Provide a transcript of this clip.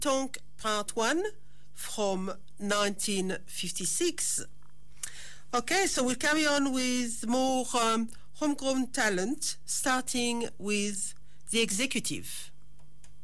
Tonk Part 1 from 1956. Okay, so we'll carry on with more homegrown talent, starting with The Executive.